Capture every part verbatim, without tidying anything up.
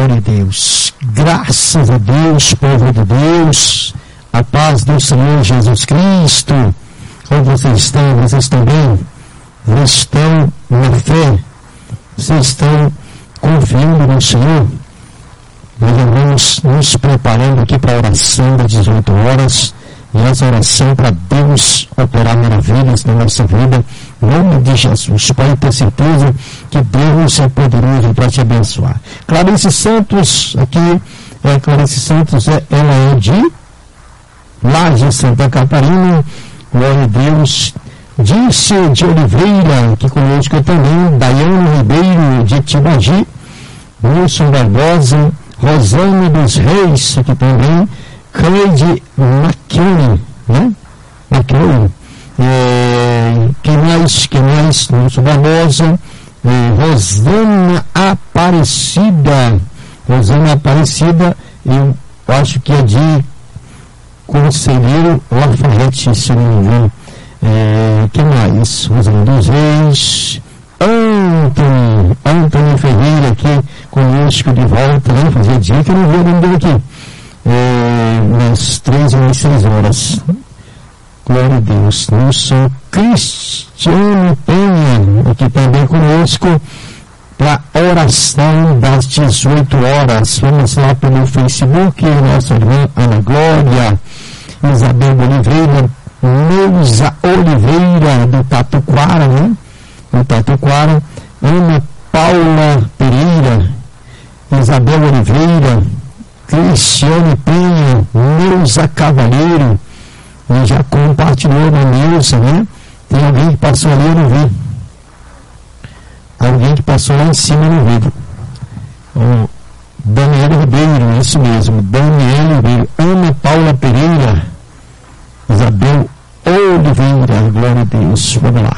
Glória a Deus. Graças a Deus, povo de Deus. A paz do Senhor Jesus Cristo. Como vocês estão? Vocês estão bem? Vocês estão na fé? Vocês estão confiando no Senhor? Nós vamos nos preparando aqui para a oração das dezoito horas. E essa oração para Deus operar maravilhas na nossa vida. Em nome de Jesus. Pode ter certeza que Deus é poderoso para te abençoar. Clarice Santos, aqui, é, Clarice Santos, é, ela é de Laje, Santa Catarina. Glória a Deus. Disse de Oliveira, aqui conosco também. Daiane Ribeiro, de Tibagi. Wilson Barbosa. Rosane dos Reis, aqui também. Cleide McKinney, né? McKinney. É, quem mais? Quem mais? Wilson Barbosa. É, Rosana Aparecida. Rosana Aparecida, eu acho que é de Conselheiro Lafayette, se não me engano. É, quem mais? Rosana dos Reis. Antônio, Antônio Ferreira aqui conosco de volta, né? Fazia dia que eu não vi o nome dele aqui. É, nas três ou seis horas. Glória a Deus. Nosso Cristiano Penha aqui também conosco para oração das dezoito horas. Vamos lá pelo Facebook. Nossa irmã Ana Glória, Isabel Oliveira, Neuza Oliveira do Tatuquara, né? Do Tatuquara, Ana Paula Pereira, Isabel Oliveira, Cristiane Penha, Neuza Cavalheiro, e já compartilhou na Neuza, né? Tem alguém que passou ali, eu não vi. Alguém que passou lá em cima, eu não vi. O Daniel Ribeiro, isso mesmo, Daniel Ribeiro, Ana Paula Pereira, Isabel Oliveira, glória a Deus, vamos lá.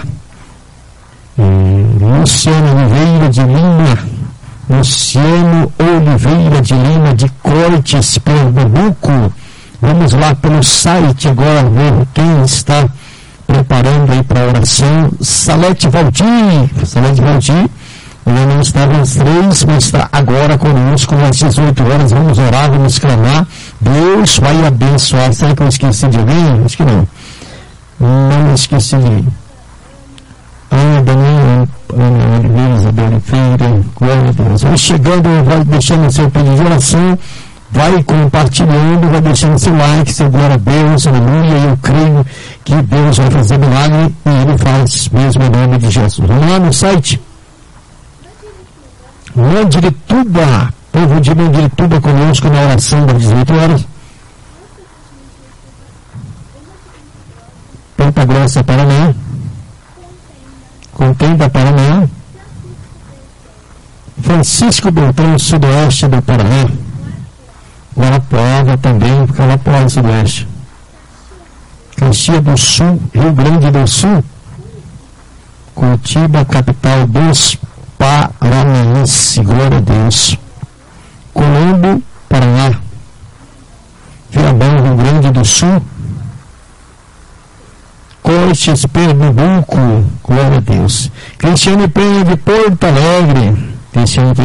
E Luciano Oliveira de Lima, Luciano Oliveira de Lima, de Cortes, Pernambuco. Vamos lá pelo site agora, ver quem está preparando aí para a oração. Salete Valdir, Salete Valdir, ele não estava às três, mas está agora conosco às dezoito horas. Vamos orar, vamos clamar. Deus vai abençoar. Será que eu esqueci de alguém? Acho que não. Não esqueci de ninguém. Ana Daniela, Ana Oliveira, Isabel Oliveira, glória a Deus. Vai chegando, vai deixando seu pedido de oração, vai compartilhando, vai deixando seu like, seu glória a Deus, aleluia. Eu creio que Deus vai fazer milagre e Ele faz mesmo em nome de Jesus. Vamos lá no site. Mandirituba, povo de Mandirituba conosco na oração das dezoito horas. Ponta Grossa, Paraná. Contenda, Paraná. Francisco Beltrão, sudoeste do Paraná. Guarapuava também, Guarapuava, sudoeste. Caxias do Sul, Rio Grande do Sul. Curitiba, capital dos Paranaense, glória a Deus. Colombo, Paraná. Viamão, Rio Grande do Sul. Cortes, Pernambuco, glória a Deus. Cristiane Penha de Porto Alegre. Cristiane Penha